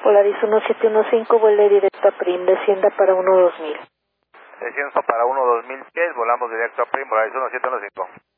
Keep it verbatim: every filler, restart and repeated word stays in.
Polaris uno siete uno cinco, vuele directo a Prim, descienda para uno dos mil. Desciendo para uno dos mil pies, volamos directo a Prim, Polaris uno siete uno cinco.